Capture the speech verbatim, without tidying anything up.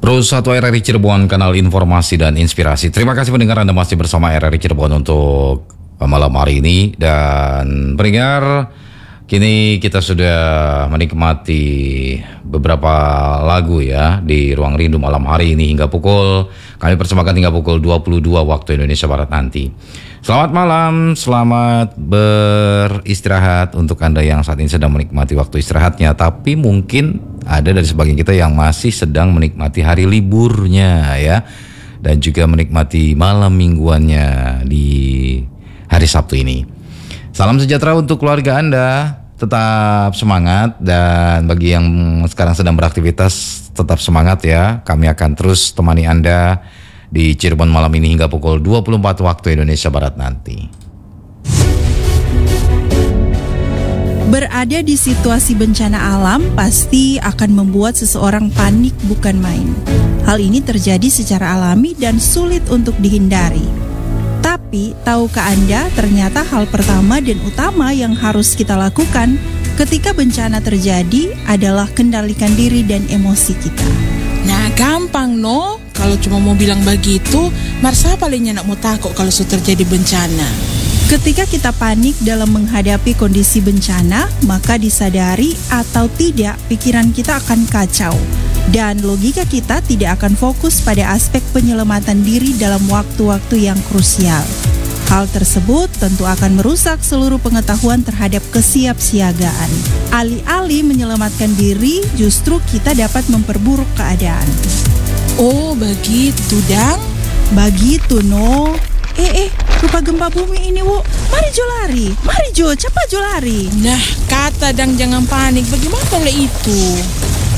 Terus satu R R I Cirebon, kanal informasi dan inspirasi. Terima kasih pendengar, Anda masih bersama R R I Cirebon untuk malam hari ini. Dan pendengar, kini kita sudah menikmati beberapa lagu ya di Ruang Rindu malam hari ini hingga pukul, kami persembahkan hingga pukul dua puluh dua waktu Indonesia Barat nanti. Selamat malam, selamat beristirahat untuk Anda yang saat ini sedang menikmati waktu istirahatnya. Tapi mungkin ada dari sebagian kita yang masih sedang menikmati hari liburnya ya, dan juga menikmati malam mingguannya di hari Sabtu ini. Salam sejahtera untuk keluarga Anda, tetap semangat, dan bagi yang sekarang sedang beraktivitas tetap semangat ya. Kami akan terus temani Anda di Cirebon malam ini hingga pukul dua puluh empat waktu Indonesia Barat nanti. Berada di situasi bencana alam pasti akan membuat seseorang panik bukan main. Hal ini terjadi secara alami dan sulit untuk dihindari. Tapi, tahukah Anda ternyata hal pertama dan utama yang harus kita lakukan ketika bencana terjadi adalah kendalikan diri dan emosi kita. Nah, gampang no. Kalau cuma mau bilang begitu, Marsa palingnya nak mau takut kalau sudah terjadi bencana. Ketika kita panik dalam menghadapi kondisi bencana, maka disadari atau tidak pikiran kita akan kacau. Dan logika kita tidak akan fokus pada aspek penyelamatan diri dalam waktu-waktu yang krusial. Hal tersebut tentu akan merusak seluruh pengetahuan terhadap kesiapsiagaan. Alih-alih menyelamatkan diri, justru kita dapat memperburuk keadaan. Oh, begitu, Dang? Begitu, no. Eh, eh, rupa gempa bumi ini, Wu. Mari Jo lari. Mari Jo, cepat Jo lari. Nah, kata Dang jangan panik. Bagaimana oleh itu?